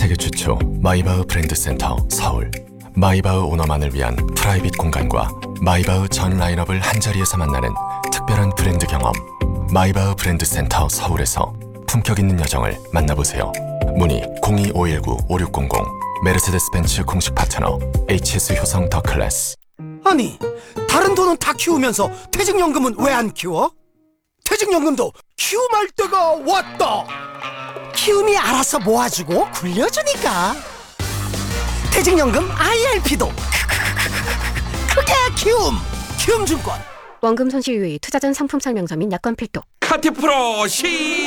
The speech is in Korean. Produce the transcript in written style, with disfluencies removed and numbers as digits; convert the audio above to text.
세계 최초 마이바흐 브랜드 센터 서울. 마이바흐 오너만을 위한 프라이빗 공간과 마이바흐 전 라인업을 한자리에서 만나는 특별한 브랜드 경험. 마이바흐 브랜드 센터 서울에서 품격 있는 여정을 만나보세요. 문의 02-519-5600. 메르세데스 벤츠 공식 파트너 HS 효성 더 클래스. 아니, 다른 돈은 다 키우면서 퇴직연금은 왜 안 키워? 퇴직연금도 키움할 때가 왔다. 키움이 알아서 모아주고 굴려주니까. 퇴직연금 IRP도 크게 키움증권. 원금 손실 유의, 투자 전 상품 설명서 및 약관 필독. 카티 프로 시